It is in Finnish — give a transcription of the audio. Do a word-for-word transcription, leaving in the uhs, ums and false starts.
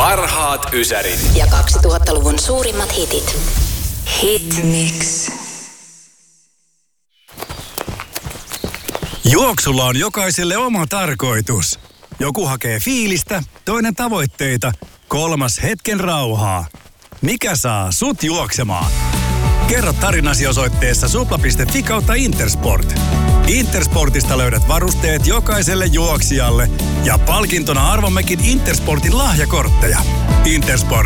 Parhaat ysärit. Ja kaksituhattaluvun suurimmat hitit. Hit Mix. Juoksulla on jokaiselle oma tarkoitus. Joku hakee fiilistä, toinen tavoitteita, kolmas hetken rauhaa. Mikä saa sut juoksemaan? Kerro tarinasi osoitteessa supla piste fi kautta Intersport. Intersportista löydät varusteet jokaiselle juoksijalle ja palkintona arvommekin Intersportin lahjakortteja. Intersport,